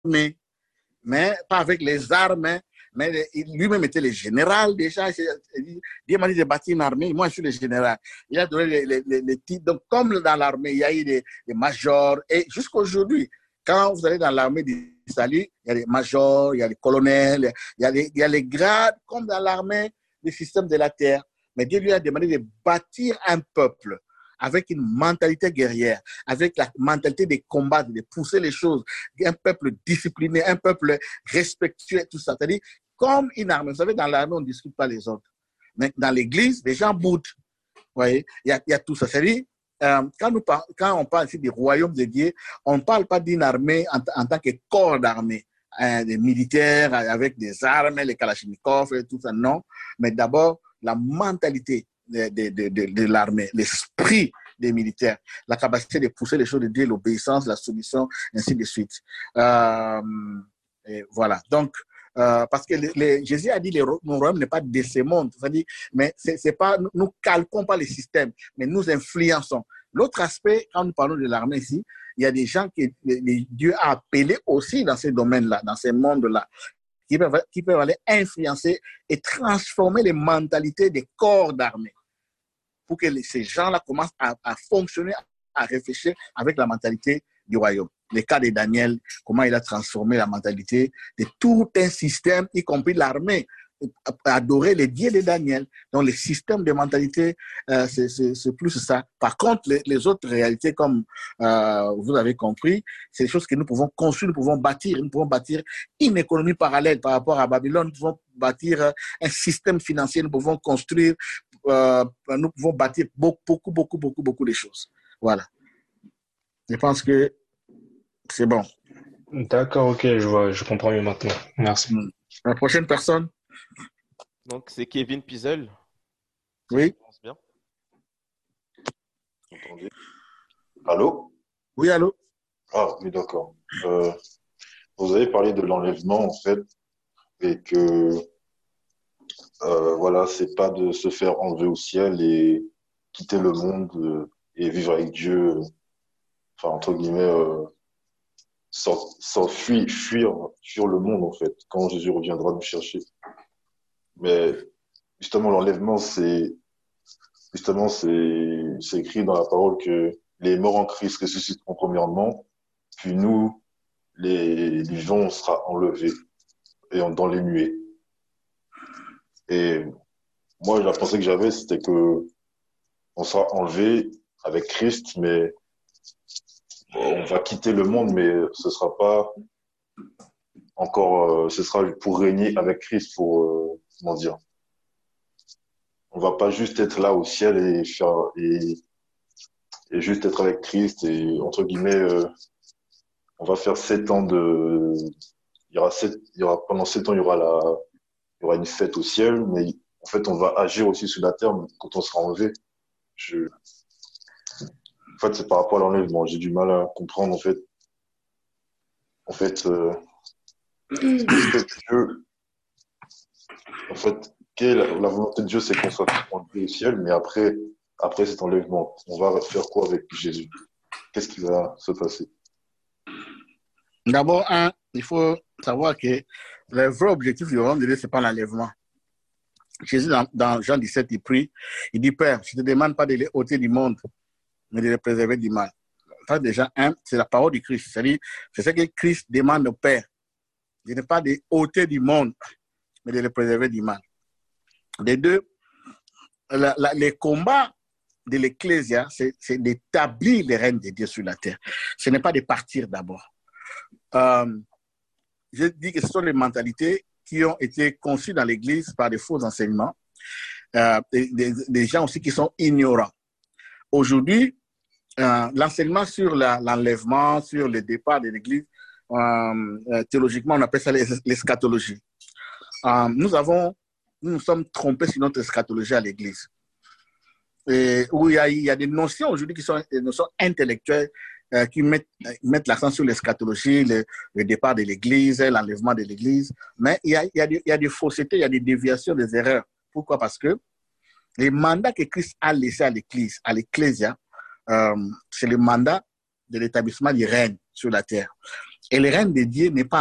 mais pas avec les armes, hein, mais lui-même était le général déjà. Dieu m'a dit de bâtir une armée, moi je suis le général. Il a donné les titres. Donc, comme dans l'armée, il y a eu des majors, et jusqu'à aujourd'hui, quand vous allez dans l'armée du salut, il y a des majors, il y a des colonels, il y a les grades, comme dans l'armée du système de la terre. Mais Dieu lui a demandé de bâtir un peuple avec une mentalité guerrière, avec la mentalité de combattre, de pousser les choses, un peuple discipliné, un peuple respectueux, tout ça. C'est-à-dire, comme une armée. Vous savez, dans l'armée, on ne discute pas les autres. Mais dans l'église, les gens boudent. Vous voyez, il y a tout ça. C'est-à-dire, quand on parle ici du royaume de Dieu, on ne parle pas d'une armée en tant que corps d'armée, des militaires avec des armes, les kalachnikovs et tout ça, non. Mais d'abord, la mentalité de l'armée, l'esprit des militaires, la capacité de pousser les choses de Dieu, l'obéissance, la soumission, ainsi de suite. Et voilà. Donc, parce que Jésus a dit que mon royaume n'est pas de ce monde. C'est-à-dire, mais c'est pas, nous ne calquons pas les systèmes, mais nous influençons. L'autre aspect, quand nous parlons de l'armée ici, il y a des gens que Dieu a appelés aussi dans ces domaines-là, dans ces mondes-là, qui peuvent aller influencer et transformer les mentalités des corps d'armée pour que ces gens-là commencent à fonctionner, à réfléchir avec la mentalité du royaume. Le cas de Daniel, comment il a transformé la mentalité de tout un système, y compris l'armée, adorer les dieux de Daniel. Donc, le système de mentalité, c'est plus ça. Par contre, les autres réalités, comme vous avez compris, c'est des choses que nous pouvons construire, nous pouvons bâtir. Nous pouvons bâtir une économie parallèle par rapport à Babylone. Nous pouvons bâtir un système financier. Nous pouvons construire, nous pouvons bâtir beaucoup de choses. Voilà. Je pense que c'est bon. D'accord, ok, je vois, je comprends mieux maintenant. Merci. La prochaine personne? Donc, c'est Kevin Pizel. Si Oui. je prononce bien. Entendez? Allô? Oui, allô? Ah, oui, d'accord. Vous avez parlé de l'enlèvement, en fait, et que, voilà, c'est pas de se faire enlever au ciel et quitter le monde et vivre avec Dieu, enfin, entre guillemets, fuir le monde, en fait, quand Jésus reviendra nous chercher. Mais justement, l'enlèvement, c'est écrit dans la parole que les morts en Christ ressusciteront premièrement, puis nous, les vivants, on sera enlevés et dans les nuées. Et moi, la pensée que j'avais, c'était que on sera enlevé avec Christ, mais on va quitter le monde, mais ce sera pas encore, ce sera pour régner avec Christ, pour, comment dire, on va pas juste être là au ciel et juste être avec Christ et entre guillemets, on va faire 7 ans pendant 7 ans, il y aura une fête au ciel, mais en fait, on va agir aussi sur la terre quand on sera enlevé. En fait, c'est par rapport à l'enlèvement. J'ai du mal à comprendre, en fait, Dieu, en fait, la volonté de Dieu, c'est qu'on soit enlevé au ciel, mais après cet enlèvement, on va faire quoi avec Jésus? Qu'est-ce qui va se passer? D'abord, il faut savoir que le vrai objectif du royaume de Dieu, ce n'est pas l'enlèvement. Jésus, dans Jean 17, il prie, il dit, Père, je ne te demande pas de les ôter du monde, mais de les préserver du mal. Ça, déjà, c'est la parole du Christ. C'est-à-dire, c'est ce que Christ demande au Père. De ne pas les ôter du monde, mais de les préserver du mal. Les deux, les combats de l'Ecclésia, c'est d'établir le règne de Dieu sur la terre. Ce n'est pas de partir d'abord. Je dis que ce sont les mentalités qui ont été conçues dans l'Église par des faux enseignements, des gens aussi qui sont ignorants. Aujourd'hui, l'enseignement sur l'enlèvement, sur le départ de l'Église, théologiquement, on appelle ça l'eschatologie. Nous nous sommes trompés sur notre eschatologie à l'Église. Où il y a des notions aujourd'hui qui sont des notions intellectuelles qui mettent l'accent sur l'eschatologie, le départ de l'Église, l'enlèvement de l'Église. Mais il y a des faussetés, il y a des déviations, des erreurs. Pourquoi? Parce que les mandats que Christ a laissés à l'Église, à l'Ecclésia, c'est le mandat de l'établissement du règne sur la terre. Et le règne de Dieu n'est pas